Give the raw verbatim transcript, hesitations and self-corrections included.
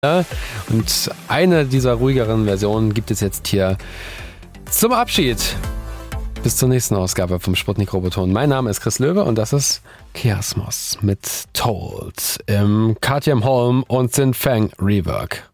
Und eine dieser ruhigeren Versionen gibt es jetzt hier zum Abschied. Bis zur nächsten Ausgabe vom Sputnik Roboton. Mein Name ist Chris Löwe und das ist Kiasmos mit Told im K T M Holm und Sin Fang Rework.